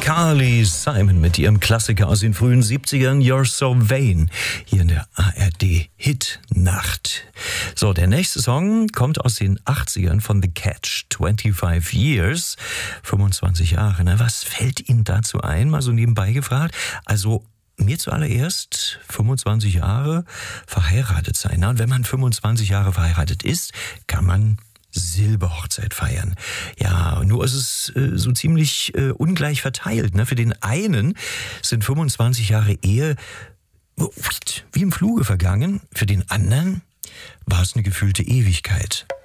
Carly Simon mit ihrem Klassiker aus den frühen 70ern, You're So Vain, hier in der ARD-Hit-Nacht. So, der nächste Song kommt aus den 80ern von The Catch, 25 Years, 25 Jahre. Na, was fällt Ihnen dazu ein? Mal so nebenbei gefragt. Also, mir zuallererst 25 Jahre verheiratet sein. Und wenn man 25 Jahre verheiratet ist, kann man Silberhochzeit feiern. Ja, nur ist es so ziemlich ungleich verteilt. Ne? Für den einen sind 25 Jahre Ehe wie im Fluge vergangen. Für den anderen war es eine gefühlte Ewigkeit.